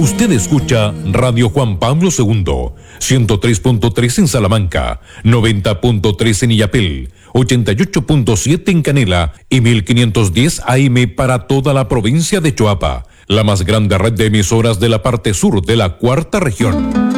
Usted escucha Radio Juan Pablo II, 103.3 en Salamanca, 90.3 en Illapel, 88.7 en Canela y 1510 AM para toda la provincia de Choapa, la más grande red de emisoras de la parte sur de la cuarta región.